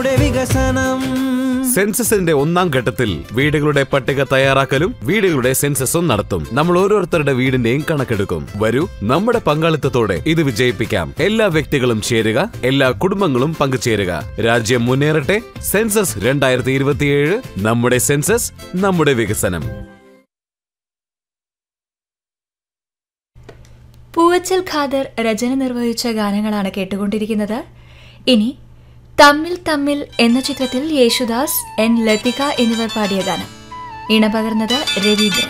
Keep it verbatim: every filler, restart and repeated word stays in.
സെൻസസിന്റെ ഒന്നാം ഘട്ടത്തിൽ വീടുകളുടെ പട്ടിക തയ്യാറാക്കലും വീടുകളുടെ സെൻസസും നടത്തും. നമ്മൾ ഓരോരുത്തരുടെ വീടിന്റെയും കണക്കെടുക്കും. വരൂ, നമ്മുടെ പങ്കാളിത്തത്തോടെ ഇത് വിജയിപ്പിക്കാം. എല്ലാ വ്യക്തികളും ചേരുക, എല്ലാ കുടുംബങ്ങളും പങ്കുചേരുക. രാജ്യം മുന്നേറട്ടെ. സെൻസസ് രണ്ടായിരത്തി ഇരുപത്തിയേഴ്. നമ്മുടെ സെൻസസ്, നമ്മുടെ വികസനം. പൂവച്ചൽ ഖാദർ രചന നിർവഹിച്ച ഗാനങ്ങളാണ് കേട്ടുകൊണ്ടിരിക്കുന്നത്. ഇനി തമ്മിൽ തമ്മിൽ എന്ന ചിത്രത്തിൽ യേശുദാസ്, എൻ ലതിക എന്നിവർ പാടിയ ഗാനം. ഇണപകർന്നത് രവീന്ദ്രൻ.